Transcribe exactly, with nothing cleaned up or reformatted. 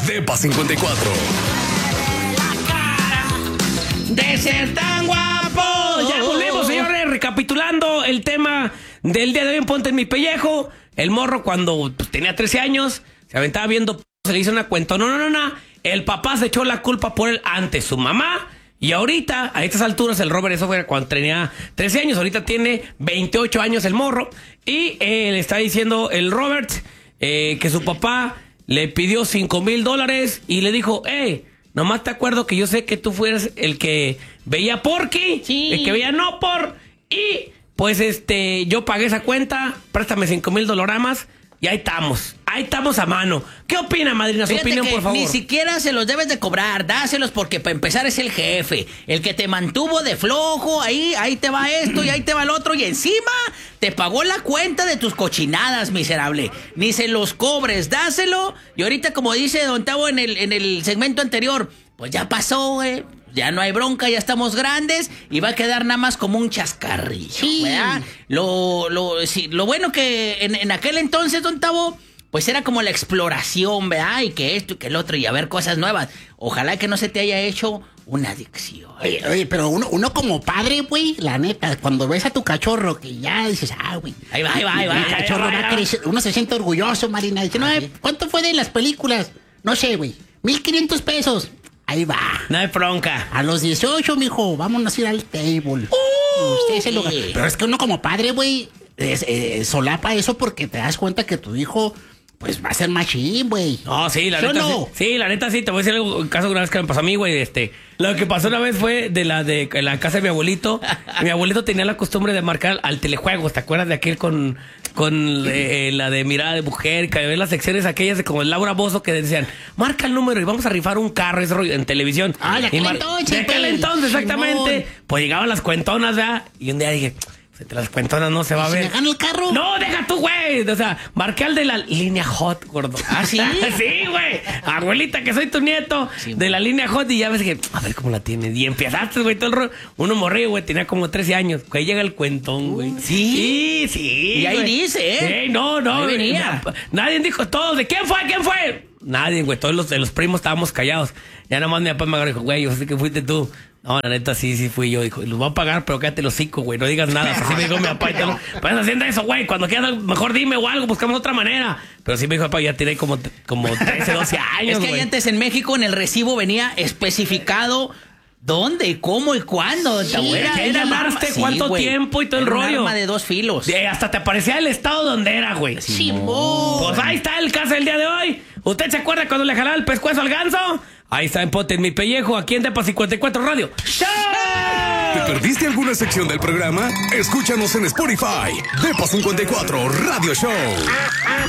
Depa cincuenta y cuatro. De ser tan guapo. Ya volvemos, señores, recapitulando el tema del día de hoy en Ponte en mi pellejo. El morro cuando pues, tenía trece años, se aventaba viendo, se le hizo una cuenta. No, no, no, no. El papá se echó la culpa por él ante su mamá. Y ahorita, a estas alturas, el Robert, eso fue cuando tenía trece años, ahorita tiene veintiocho años el morro. Y eh, le está diciendo el Robert eh, que su papá le pidió cinco mil dólares y le dijo, hey, nomás te acuerdo que yo sé que tú fueras el que veía Porky, sí. el que veía No Por, y pues este, yo pagué esa cuenta, préstame cinco mil dolaramas. Y ahí estamos, ahí estamos a mano. ¿Qué opina, madrina? Su Fíjate opinión, que por favor. Ni siquiera se los debes de cobrar, dáselos porque para empezar es el jefe, el que te mantuvo de flojo, ahí, ahí te va esto y ahí te va el otro y encima te pagó la cuenta de tus cochinadas, miserable. Ni se los cobres, dáselo. Y ahorita, como dice Don Tavo en el, en el segmento anterior, pues ya pasó, güey. Ya no hay bronca, ya estamos grandes y va a quedar nada más como un chascarrillo, sí. ¿verdad? Lo, lo, sí, lo bueno que en, en aquel entonces, Don Tavo, pues era como la exploración, ¿verdad? Y que esto y que el otro y a ver cosas nuevas. Ojalá que no se te haya hecho una adicción. Oye, oye, pero uno, uno como padre, güey, la neta, cuando ves a tu cachorro que ya dices, ah, güey. Ahí va, ahí va, ahí va. El cachorro ahí va, va ahí va. creciendo, uno se siente orgulloso, Marina. Dice, no, eh, ¿cuánto fue de las películas? No sé, güey, mil quinientos pesos. Ahí va. No hay bronca. A los dieciocho, mijo, vámonos a ir al table. Uh, Usted se lo... Pero es que uno como padre, güey, es, eh, solapa eso porque te das cuenta que tu hijo, pues, va a ser machín, güey. No, sí, la ¿Sí neta no? sí. Sí, la neta sí. Te voy a decir algo, un caso una vez que me pasó a mí, güey. Este, lo que pasó una vez fue de la de la casa de mi abuelito. Mi abuelito tenía la costumbre de marcar al telejuegos. ¿Te acuerdas de aquel con, con eh, la de mirada de mujer? Que ver las secciones aquellas de como Laura Bozzo que decían, marca el número y vamos a rifar un carro, ese rollo, en televisión. Ah, de aquel mar- entonces, De aquel güey. entonces, exactamente. Simón. Pues llegaban las cuentonas, ¿verdad? Y un día dije, entre las cuentonas no se va a ¿Y si ver. me gano el carro? No, deja tú, güey. O sea, marqué al de la línea Hot, gordo. ¿Ah, sí? Sí, güey. Abuelita, que soy tu nieto. Sí, de la línea Hot. Y ya ves que, a ver cómo la tienes. Y empezaste, güey, todo el rollo. Uno morrillo, güey, tenía como trece años. Ahí llega el cuentón, güey. ¿sí? Sí, sí. Y ahí güey. dice, ¿eh? Sí, no, no. Ahí güey. venía. Na- Nadie dijo todos. ¿De quién fue? ¿Quién fue? Nadie, güey. Todos los de los primos estábamos callados. Ya nada más mi papá me agarró y dijo, güey, yo sé que fuiste tú. No, la neta, sí, sí fui yo. Dijo, los voy a pagar, pero quédate los cinco, güey. No digas nada. Así me dijo mi papá. Y te lo, pues haciendo eso, güey. Cuando quieras, mejor dime o algo. Buscamos otra manera. Pero sí me dijo, papá, ya tiene como, como trece, doce años, Es que güey. ahí antes en México en el recibo venía especificado dónde, cómo y cuándo. Don Tavo. ¿de qué un llamaste? arma- ¿Cuánto güey. tiempo y todo el Era un rollo? arma de dos filos. De- hasta te aparecía el estado donde era, güey. Simón. Pues ahí está el caso del día de hoy. ¿Usted se acuerda cuando le jalaba el pescuezo al ganso? Ahí está en Ponte en mi pellejo, aquí en Depa cincuenta y cuatro Radio. ¡Show! ¿Te perdiste alguna sección del programa? Escúchanos en Spotify. Depa cincuenta y cuatro Radio Show.